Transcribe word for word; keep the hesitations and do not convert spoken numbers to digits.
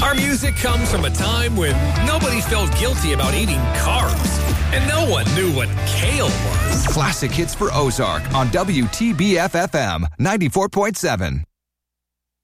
Our music comes from a time when nobody felt guilty about eating carbs, and no one knew what kale was. Classic hits for Ozark on W T B F F M ninety-four point seven.